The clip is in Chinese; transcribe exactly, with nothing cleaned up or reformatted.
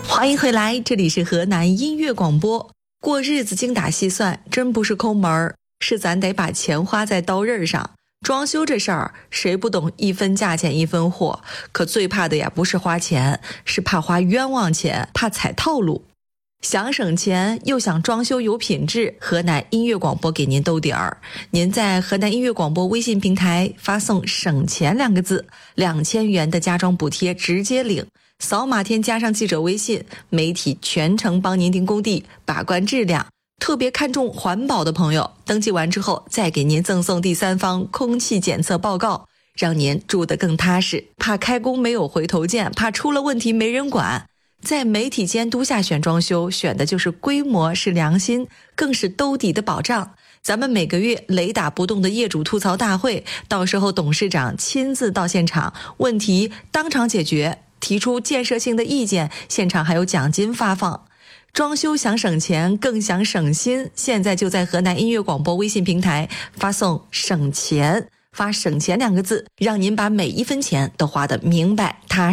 欢迎回来，这里是河南音乐广播。过日子精打细算，真不是抠门儿，是咱得把钱花在刀刃上。装修这事儿，谁不懂一分价钱一分货？可最怕的呀，不是花钱，是怕花冤枉钱，怕踩套路。想省钱又想装修有品质，河南音乐广播给您兜底儿。您在河南音乐广播微信平台发送省钱两个字，两千元的家装补贴直接领。扫码添加上记者微信，媒体全程帮您盯工地，把关质量。特别看重环保的朋友，登记完之后再给您赠送第三方空气检测报告，让您住得更踏实。怕开工没有回头箭，怕出了问题没人管。在媒体监督下选装修，选的就是规模，是良心，更是兜底的保障。咱们每个月雷打不动的业主吐槽大会，到时候董事长亲自到现场，问题当场解决，提出建设性的意见，现场还有奖金发放。装修想省钱，更想省心，现在就在河南音乐广播微信平台发送省钱，发省钱两个字，让您把每一分钱都花得明白踏实。